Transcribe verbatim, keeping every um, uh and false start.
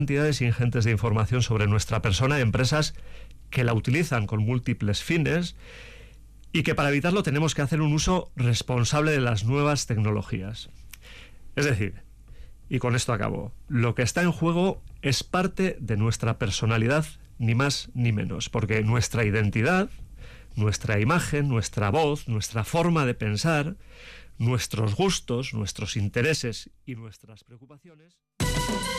cantidades ingentes de información sobre nuestra persona, empresas que la utilizan con múltiples fines y que para evitarlo tenemos que hacer un uso responsable de las nuevas tecnologías. Es decir, y con esto acabo, lo que está en juego es parte de nuestra personalidad, ni más ni menos, porque nuestra identidad, nuestra imagen, nuestra voz, nuestra forma de pensar, nuestros gustos, nuestros intereses y nuestras preocupaciones...